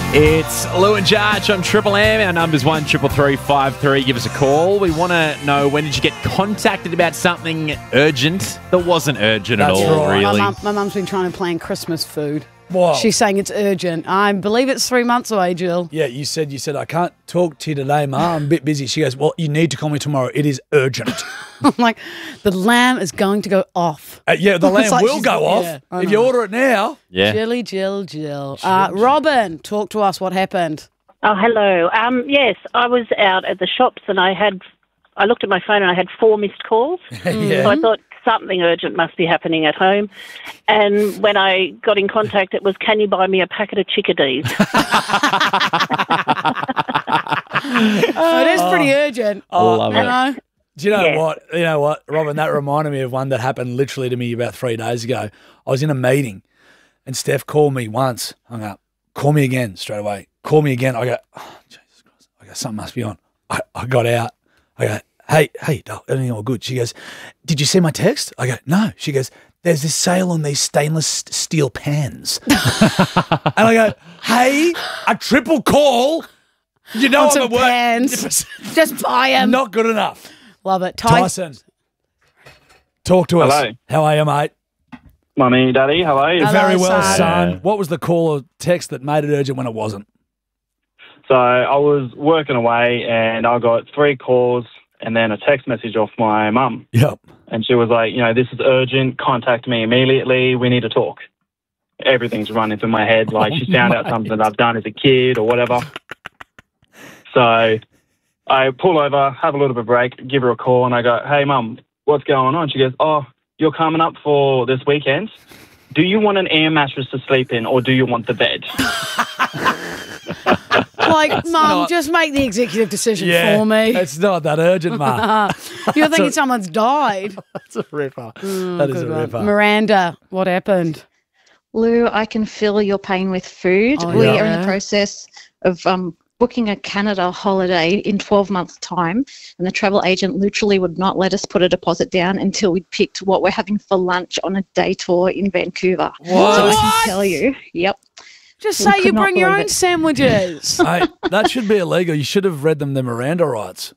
It's Lou and Jarch on Triple M. Our number's 13353. Give us a call. We want to know, when did you get contacted about something urgent that wasn't urgent at all, right. really? My mum's been trying to plan Christmas food. Whoa. She's saying it's urgent. I believe it's 3 months away, Jill. Yeah, you said, I can't talk to you today, Ma. I'm a bit busy. She goes, well, you need to call me tomorrow. It is urgent. I'm like, the lamb is going to go off. Yeah, the lamb like will she's- go off. yeah, I If you know. order it now. Yeah. Jilly, Jill. Robin, talk to us. What happened? Oh, hello. Yes, I was out at the shops and I looked at my phone and I had 4 missed calls. Yeah. So I thought something urgent must be happening at home. And when I got in contact, it was, can you buy me a packet of chickadees? It is pretty urgent. Love you it. know? Do you know Yeah. what? You know what, Robin, that reminded me of one that happened literally to me about 3 days ago. I was in a meeting and Steph called me once, hung up, call me again straight away. Call me again. I go, oh, Jesus Christ. I go, something must be on. I got out. I go, hey, doll, everything all good? She goes, did you see my text? I go, no. She goes, there's this sale on these stainless steel pans. And I go, hey, a triple call. You know On I'm some at work. pans. Just buy them. Not good enough. Love it. Tyson, talk to us. Hello. How are you, mate? Mummy, Daddy, how are you? Hello, Very well, son. son. Yeah. What was the call or text that made it urgent when it wasn't? So I was working away and I got 3 calls and then a text message off my mum. Yep. And she was like, this is urgent. Contact me immediately. We need to talk. Everything's running through my head. Like she found out something that I've done as a kid or whatever. So I pull over, have a little bit of a break, give her a call and I go, hey, Mum, what's going on? She goes, oh, you're coming up for this weekend. Do you want an air mattress to sleep in or do you want the bed? Like, Mum, just make the executive decision for me. It's not that urgent, Ma. You're thinking someone's died. That's a ripper. That is a ripper. Miranda, what happened? Lou, I can feel your pain with food. Oh, we yeah. are in the process of booking a Canada holiday in 12 months' time, and the travel agent literally would not let us put a deposit down until we'd picked what we're having for lunch on a day tour in Vancouver. What? So I can tell you, yep. Just We say could you not bring your believe own it. sandwiches. Hey, that should be illegal. You should have read them the Miranda rights.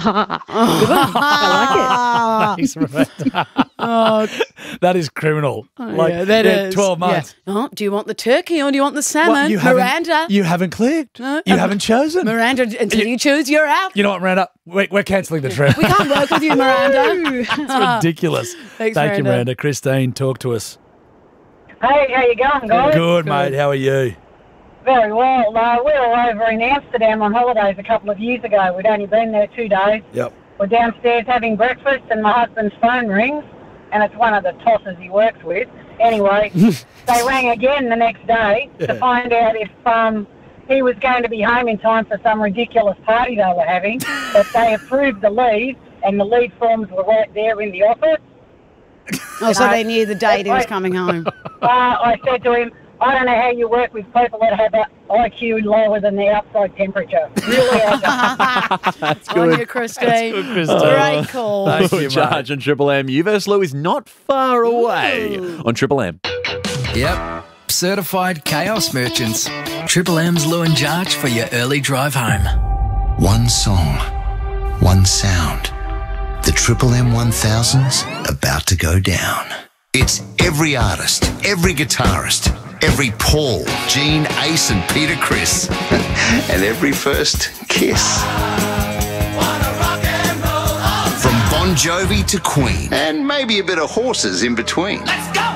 I Thanks, Miranda. Oh, That is criminal. yeah, that is. 12 months. Yeah. Oh, do you want the turkey or do you want the salmon? What, you haven't- Miranda. You haven't clicked. No, You haven't chosen. Miranda, until you choose, you're out. You know what, Miranda? We're cancelling the trip. We can't work with you, Miranda. It's ridiculous. Thanks, Thank you, Miranda. Miranda. Christine, talk to us. Hey, how you going, guys? Good, mate. How are you? Very well. We were over in Amsterdam on holidays a couple of years ago. We'd only been there 2 days. Yep. We're downstairs having breakfast and my husband's phone rings, and it's one of the tossers he works with. Anyway, they rang again the next day to find out if he was going to be home in time for some ridiculous party they were having, but they approved the leave, and the leave forms were right there in the office. Oh, so they knew the date he was coming home. I said to him, I don't know how you work with people that have an IQ lower than the outside temperature. Really, I don't. That's On good. you, Christine. good, Christine. Great call. Thank you, mate. Charge on Triple M. You versus Lou is not far away on Triple M. Yep, certified chaos merchants. Triple M's Lou and Jarch for your early drive home. One song, one sound. The Triple M 1000's about to go down. It's every artist, every guitarist, every Paul, Gene, Ace and Peter Chris, and every first kiss. From Bon Jovi to Queen, and maybe a bit of horses in between. Let's go!